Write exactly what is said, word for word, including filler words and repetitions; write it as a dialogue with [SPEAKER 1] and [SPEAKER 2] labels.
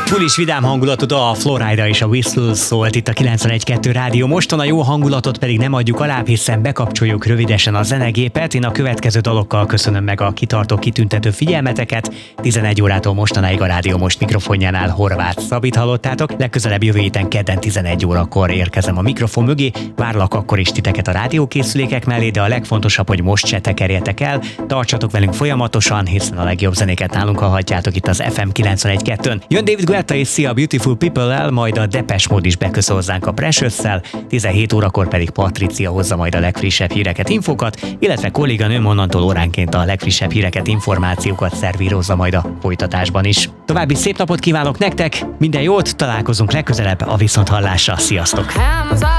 [SPEAKER 1] Bulis vidám hangulatod a Florida és a Whistle szólt itt a kilencvenegy kettő rádió. Mostan a jó hangulatot pedig nem adjuk alá, hiszen bekapcsoljuk rövidesen a zenegépet. Én a következő dalokkal köszönöm meg a kitartó, kitüntető figyelmeteket. tizenegy órától mostanáig a Rádió Most mikrofonjánál Horváth Szabit hallottátok. Legközelebb jövő héten kedden tizenegy órakor érkezem a mikrofon mögé. Várlak akkor is titeket a rádiókészülékek mellé, de a legfontosabb, hogy most se tekerjetek el. Tartsatok velünk folyamatosan, hiszen a legjobb zenéket nálunk hallhatjátok itt az ef em kilencvenegy kettőn. Jön David Guetta és Sia Beautiful People-el, majd a Depeche Mode is bekösz hozzánk a Precious-szel, tizenhét órakor pedig Patricia hozza majd a legfrissebb híreket, infókat, illetve kolléganőm onnantól óránként a legfrissebb híreket, információkat szervírozza majd a folytatásban is. További szép napot kívánok nektek, minden jót, találkozunk legközelebb a viszonthallásra, sziasztok!